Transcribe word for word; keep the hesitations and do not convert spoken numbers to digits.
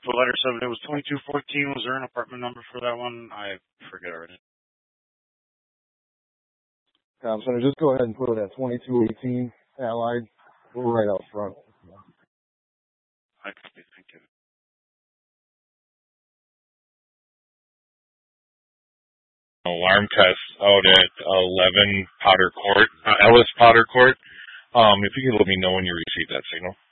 For letter seven, it was twenty-two fourteen. Was there an apartment number for that one? I forget already. Um, so just go ahead and put it at twenty-two eighteen Allied. We're right out front. I copy. Thank you. Alarm test out at eleven Potter Court, uh, Ellis Potter Court. Um, if you could let me know when you receive that signal.